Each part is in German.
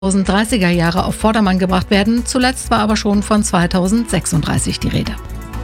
2030er Jahre auf Vordermann gebracht werden. Zuletzt war aber schon von 2036 die Rede.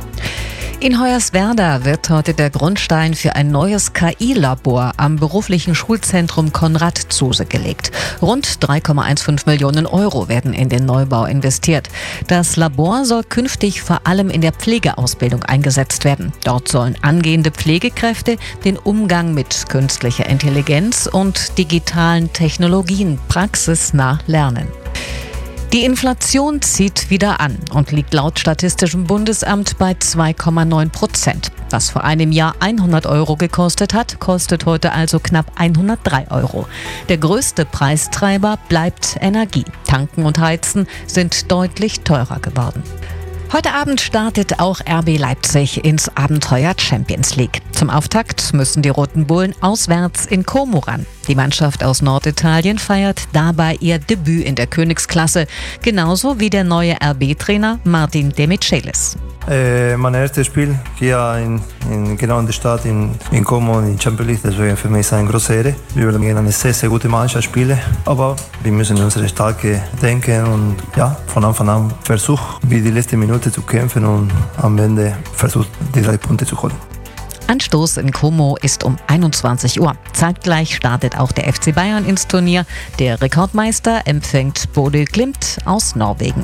In Hoyerswerda wird heute der Grundstein für ein neues KI-Labor am beruflichen Schulzentrum Konrad Zuse gelegt. Rund 3,15 Millionen Euro werden in den Neubau investiert. Das Labor soll künftig vor allem in der Pflegeausbildung eingesetzt werden. Dort sollen angehende Pflegekräfte den Umgang mit künstlicher Intelligenz und digitalen Technologien praxisnah lernen. Die Inflation zieht wieder an und liegt laut Statistischem Bundesamt bei 2,9%. Was vor einem Jahr 100 Euro gekostet hat, kostet heute also knapp 103 Euro. Der größte Preistreiber bleibt Energie. Tanken und Heizen sind deutlich teurer geworden. Heute Abend startet auch RB Leipzig ins Abenteuer Champions League. Zum Auftakt müssen die Roten Bullen auswärts in Como ran. Die Mannschaft aus Norditalien feiert dabei ihr Debüt in der Königsklasse, genauso wie der neue RB-Trainer Martin De Michelis. Mein erstes Spiel hier in der Stadt in Como in Champions League, deswegen für mich ist eine große Ehre. Wir werden gegen eine sehr, sehr gute Mannschaft spielen, aber wir müssen unsere Stärke denken und von Anfang an versuchen, wie die letzte Minute zu kämpfen und am Ende versuchen, die 3 Punkte zu holen. Anstoß in Como ist um 21 Uhr. Zeitgleich startet auch der FC Bayern ins Turnier. Der Rekordmeister empfängt Bodø Glimt aus Norwegen.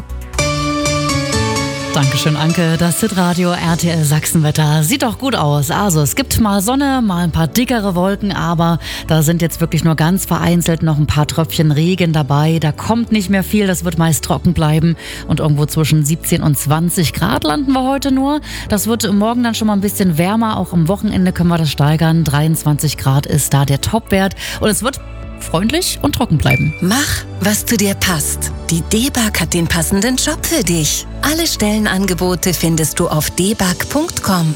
Dankeschön, Anke. Das Hitradio RTL Sachsenwetter sieht doch gut aus. Also es gibt mal Sonne, mal ein paar dickere Wolken, aber da sind jetzt wirklich nur ganz vereinzelt noch ein paar Tröpfchen Regen dabei. Da kommt nicht mehr viel, das wird meist trocken bleiben und irgendwo zwischen 17 und 20 Grad landen wir heute nur. Das wird morgen dann schon mal ein bisschen wärmer, auch am Wochenende können wir das steigern. 23 Grad ist da der Topwert und es wird freundlich und trocken bleiben. Mach, was zu dir passt. Die DEBAG hat den passenden Job für dich. Alle Stellenangebote findest du auf debag.com.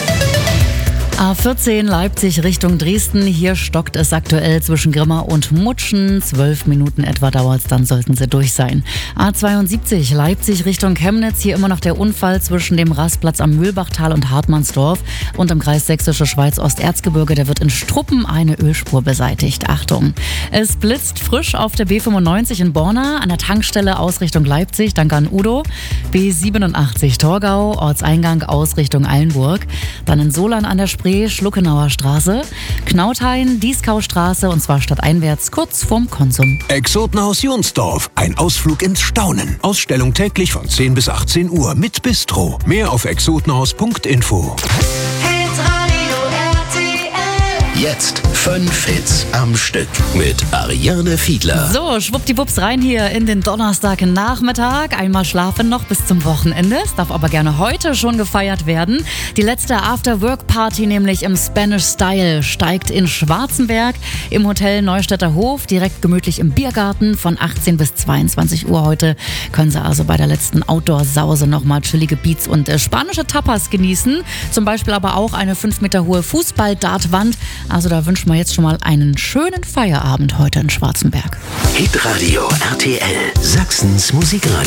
A14 Leipzig Richtung Dresden. Hier stockt es aktuell zwischen Grimma und Mutschen. 12 Minuten etwa dauert es, dann sollten sie durch sein. A72 Leipzig Richtung Chemnitz. Hier immer noch der Unfall zwischen dem Rastplatz am Mühlbachtal und Hartmannsdorf. Und im Kreis Sächsische Schweiz Osterzgebirge, da wird in Struppen eine Ölspur beseitigt. Achtung! Es blitzt frisch auf der B95 in Borna, an der Tankstelle Ausrichtung Leipzig. Danke an Udo. B87 Torgau, Ortseingang Ausrichtung Eilenburg. Dann in Solan an der Schluckenauer Straße, Knauthain, Dieskaustraße und zwar stadteinwärts kurz vorm Konsum. Exotenhaus Jonsdorf, ein Ausflug ins Staunen. Ausstellung täglich von 10 bis 18 Uhr mit Bistro. Mehr auf exotenhaus.info. Jetzt 5 Hits am Stück mit Ariane Fiedler. So, schwuppdiwupps rein hier in den Donnerstagnachmittag. Einmal schlafen noch bis zum Wochenende. Es darf aber gerne heute schon gefeiert werden. Die letzte After-Work-Party nämlich im Spanish Style steigt in Schwarzenberg im Hotel Neustädter Hof, direkt gemütlich im Biergarten von 18 bis 22 Uhr heute. Können Sie also bei der letzten Outdoor-Sause nochmal chillige Beats und spanische Tapas genießen. Zum Beispiel aber auch eine 5 Meter hohe Fußball-Dartwand. Also da wünschen wir jetzt schon mal einen schönen Feierabend heute in Schwarzenberg. Hitradio RTL, Sachsens Musikradio.